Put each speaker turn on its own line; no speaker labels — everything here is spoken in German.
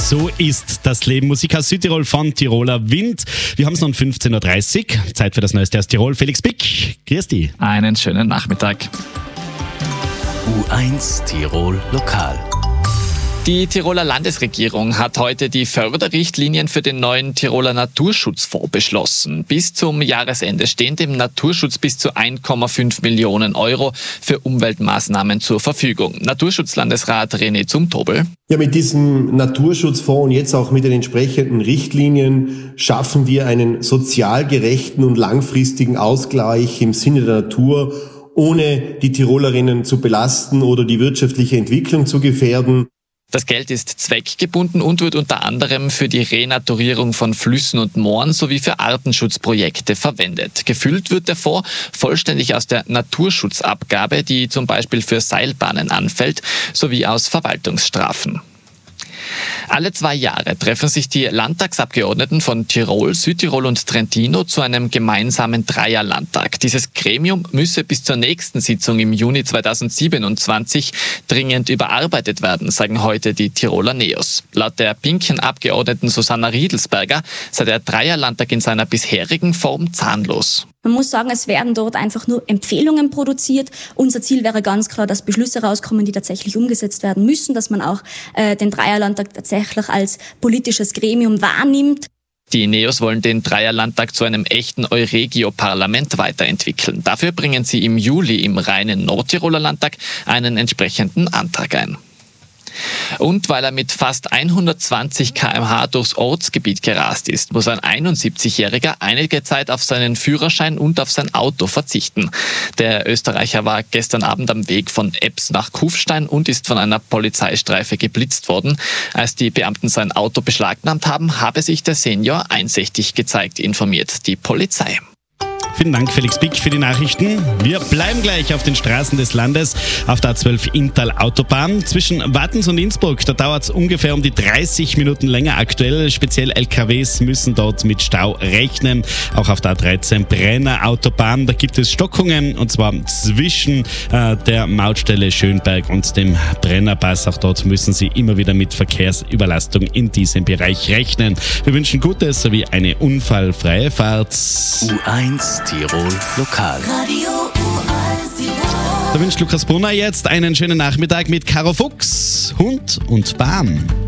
So ist das Leben. Musik aus Südtirol von Tiroler Wind. Wir haben es noch um 15.30 Uhr. Zeit für das Neueste aus Tirol. Felix Bick, grüß dich.
Einen schönen Nachmittag.
U1 Tirol Lokal.
Die Tiroler Landesregierung hat heute die Förderrichtlinien für den neuen Tiroler Naturschutzfonds beschlossen. Bis zum Jahresende stehen dem Naturschutz bis zu 1,5 Millionen Euro für Umweltmaßnahmen zur Verfügung. Naturschutzlandesrat René Zumtobel.
Ja, mit diesem Naturschutzfonds und jetzt auch mit den entsprechenden Richtlinien schaffen wir einen sozial gerechten und langfristigen Ausgleich im Sinne der Natur, ohne die Tirolerinnen zu belasten oder die wirtschaftliche Entwicklung zu gefährden.
Das Geld ist zweckgebunden und wird unter anderem für die Renaturierung von Flüssen und Mooren sowie für Artenschutzprojekte verwendet. Gefüllt wird der Fonds vollständig aus der Naturschutzabgabe, die zum Beispiel für Seilbahnen anfällt, sowie aus Verwaltungsstrafen. Alle 2 Jahre treffen sich die Landtagsabgeordneten von Tirol, Südtirol und Trentino zu einem gemeinsamen Dreierlandtag. Dieses Gremium müsse bis zur nächsten Sitzung im Juni 2027 dringend überarbeitet werden, sagen heute die Tiroler Neos. Laut der pinken Abgeordneten Susanna Riedelsberger sei der Dreierlandtag in seiner bisherigen Form zahnlos.
Man muss sagen, es werden dort einfach nur Empfehlungen produziert. Unser Ziel wäre ganz klar, dass Beschlüsse rauskommen, die tatsächlich umgesetzt werden müssen, dass man auch den Dreierlandtag tatsächlich als politisches Gremium wahrnimmt.
Die Neos wollen den Dreierlandtag zu einem echten Euregio-Parlament weiterentwickeln. Dafür bringen sie im Juli im reinen Nordtiroler Landtag einen entsprechenden Antrag ein. Und weil er mit fast 120 km/h durchs Ortsgebiet gerast ist, muss ein 71-Jähriger einige Zeit auf seinen Führerschein und auf sein Auto verzichten. Der Österreicher war gestern Abend am Weg von Ebbs nach Kufstein und ist von einer Polizeistreife geblitzt worden. Als die Beamten sein Auto beschlagnahmt haben, habe sich der Senior einsichtig gezeigt, informiert die Polizei.
Vielen Dank, Felix Bick, für die Nachrichten. Wir bleiben gleich auf den Straßen des Landes, auf der A12 Inntal-Autobahn. Zwischen Wattens und Innsbruck, da dauert es ungefähr um die 30 Minuten länger aktuell. Speziell LKWs müssen dort mit Stau rechnen. Auch auf der A13 Brenner-Autobahn, da gibt es Stockungen, und zwar zwischen der Mautstelle Schönberg und dem Brennerpass. Auch dort müssen Sie immer wieder mit Verkehrsüberlastung in diesem Bereich rechnen. Wir wünschen Gutes sowie eine unfallfreie Fahrt.
U1 Tirol Lokal.
Radio U1 Tirol.
Da wünscht Lukas Brunner jetzt einen schönen Nachmittag mit Karo Fuchs, Hund und Bahn.